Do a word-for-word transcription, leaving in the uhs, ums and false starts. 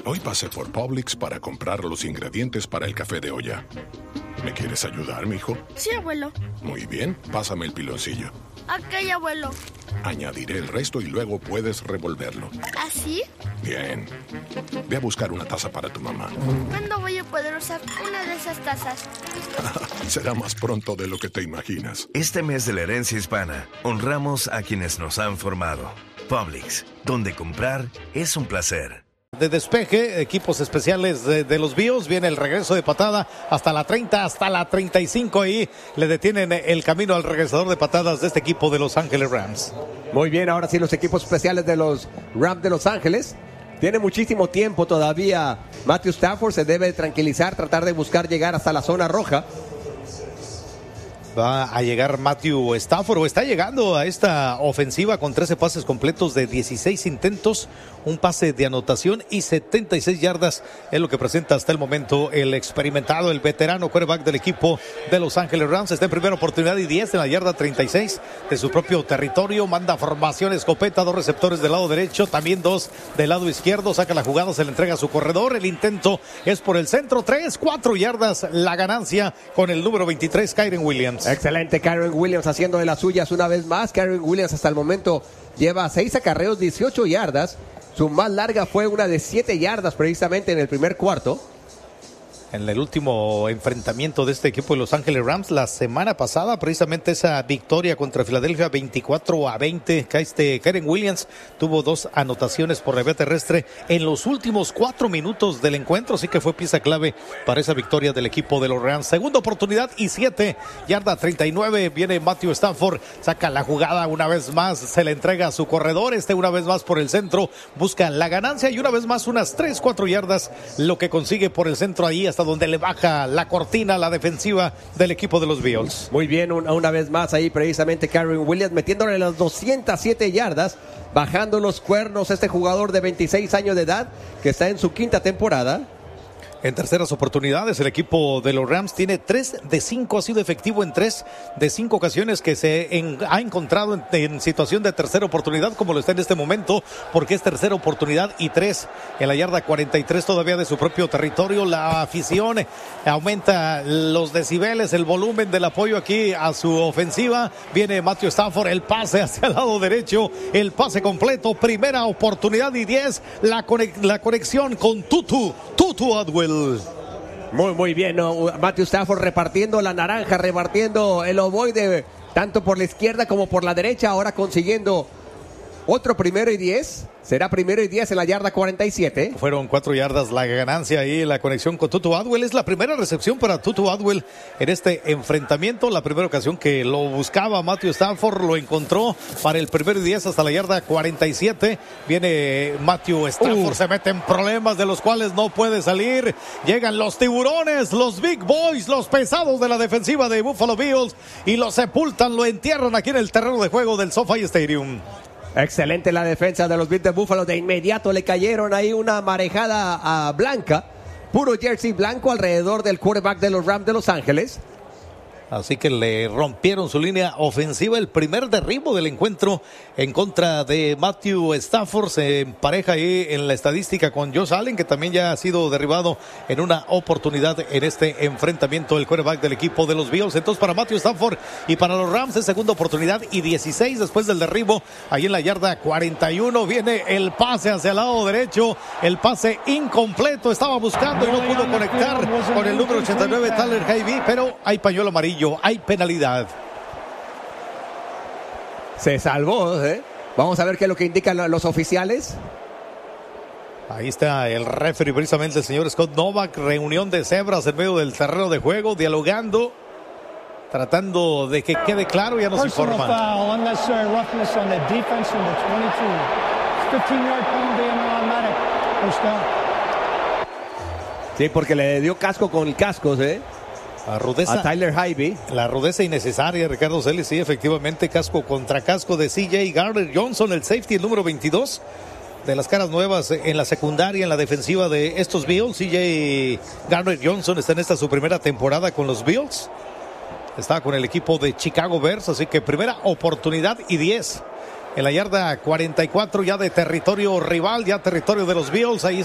Hoy pasé por Publix para comprar los ingredientes para el café de olla. ¿Me quieres ayudar, mijo? Sí, abuelo. Muy bien, pásame el piloncillo. Ok, abuelo. Añadiré el resto y luego puedes revolverlo. ¿Así? Bien. Ve a buscar una taza para tu mamá. ¿Cuándo voy a poder usar una de esas tazas? Será más pronto de lo que te imaginas. Este mes de la herencia hispana, honramos a quienes nos han formado. Publix, donde comprar es un placer. De despeje, equipos especiales de, de los Bills, viene el regreso de patada hasta la treinta, hasta la treinta y cinco, y le detienen el camino al regresador de patadas de este equipo de Los Ángeles Rams. Muy bien, ahora sí los equipos especiales de los Rams de Los Ángeles. Tiene muchísimo tiempo todavía. Matthew Stafford se debe tranquilizar, tratar de buscar llegar hasta la zona roja. Va a llegar Matthew Stafford, o está llegando a esta ofensiva con trece pases completos de dieciséis intentos, un pase de anotación y setenta y seis yardas. Es lo que presenta hasta el momento el experimentado, el veterano quarterback del equipo de Los Ángeles Rams. Está en primera oportunidad y diez en la yarda treinta y seis de su propio territorio. Manda formación escopeta, dos receptores del lado derecho, también dos del lado izquierdo. Saca la jugada, se le entrega a su corredor. El intento es por el centro, tres, cuatro yardas la ganancia con el número veintitrés, Kyren Williams. Excelente, Kyren Williams haciendo de las suyas una vez más. Kyren Williams hasta el momento lleva seis acarreos, dieciocho yardas. Su más larga fue una de siete yardas precisamente en el primer cuarto. En el último enfrentamiento de este equipo de Los Ángeles Rams la semana pasada, precisamente esa victoria contra Filadelfia veinticuatro a veinte, este Kyren Williams tuvo dos anotaciones por la vía terrestre en los últimos cuatro minutos del encuentro, así que fue pieza clave para esa victoria del equipo de los Rams. Segunda oportunidad y siete, yarda treinta y nueve, viene Matthew Stafford, saca la jugada una vez más, se le entrega a su corredor, este una vez más por el centro, busca la ganancia y una vez más unas tres, cuatro yardas, lo que consigue por el centro ahí hasta donde le baja la cortina a la defensiva del equipo de los Bills. Muy bien, una, una vez más ahí precisamente Kyren Williams metiéndole las doscientas siete yardas, bajando los cuernos este jugador de veintiséis años de edad que está en su quinta temporada. En terceras oportunidades, el equipo de los Rams tiene tres de cinco, ha sido efectivo en tres de cinco ocasiones que se en, ha encontrado en, en situación de tercera oportunidad, como lo está en este momento, porque es tercera oportunidad y tres en la yarda cuarenta y tres todavía de su propio territorio. La afición aumenta los decibeles, el volumen del apoyo aquí a su ofensiva. Viene Matthew Stafford, el pase hacia el lado derecho, el pase completo, primera oportunidad y diez, la, conex, la conexión con Tutu, Tutu Atwell. Muy, muy bien, ¿no? Matthew Stafford repartiendo la naranja, repartiendo el ovoide, tanto por la izquierda como por la derecha, ahora consiguiendo otro primero y diez. Será primero y diez en la yarda cuarenta y siete. Fueron cuatro yardas la ganancia ahí, la conexión con Tutu Atwell. Es la primera recepción para Tutu Atwell en este enfrentamiento. La primera ocasión que lo buscaba Matthew Stafford, lo encontró para el primero y diez hasta la yarda cuarenta y siete. Viene Matthew Stafford, uh. se mete en problemas de los cuales no puede salir. Llegan los tiburones, los big boys, los pesados de la defensiva de Buffalo Bills y lo sepultan, lo entierran aquí en el terreno de juego del SoFi Stadium. Excelente la defensa de los Bills de Buffalo. De inmediato le cayeron ahí una marejada a blanca. Puro jersey blanco alrededor del quarterback de los Rams de Los Ángeles. Así que le rompieron su línea ofensiva. El primer derribo del encuentro en contra de Matthew Stafford. Se empareja ahí en la estadística con Josh Allen, que también ya ha sido derribado en una oportunidad en este enfrentamiento del quarterback del equipo de los Bills. Entonces para Matthew Stafford y para los Rams es segunda oportunidad y dieciséis después del derribo. Ahí en la yarda cuarenta y uno viene el pase hacia el lado derecho. El pase incompleto. Estaba buscando y no pudo conectar con el número ochenta y nueve, Tyler Higbee, pero hay pañuelo amarillo. Hay penalidad. Se salvó, ¿eh? Vamos a ver qué es lo que indican los oficiales. Ahí está el referee, precisamente el señor Scott Novak. Reunión de cebras en medio del terreno de juego, dialogando, tratando de que quede claro. Ya nos informan. Sí, porque le dio casco con el casco, ¿eh? La rudeza, a Tyler Higbee. La rudeza innecesaria, Ricardo Celis, sí, efectivamente, casco contra casco de C J Gardner Johnson, el safety, el número veintidós, de las caras nuevas en la secundaria, en la defensiva de estos Bills. C J Gardner Johnson está en esta su primera temporada con los Bills. Está con el equipo de Chicago Bears, así que primera oportunidad y diez. En la yarda cuarenta y cuatro, ya de territorio rival, ya territorio de los Bills. Ahí